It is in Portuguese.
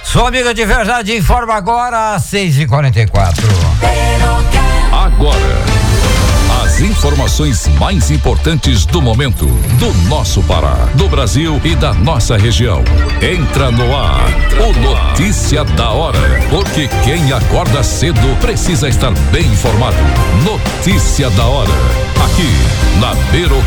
Sua amiga de verdade informa agora às 6h44. Agora, as informações mais importantes do momento, do nosso Pará, do Brasil e da nossa região. Entra no ar, o Notícia da Hora, porque quem acorda cedo precisa estar bem informado. Notícia da Hora, aqui na Beira